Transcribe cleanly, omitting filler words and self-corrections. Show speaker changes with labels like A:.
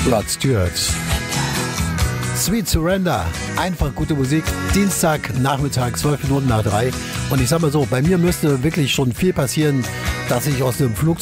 A: Rod Stewart. Sweet Surrender. Einfach gute Musik. Dienstag, Nachmittag, 12 Minuten nach 3. Und ich sag mal so, bei mir müsste wirklich schon viel passieren, dass ich aus dem Flugzeug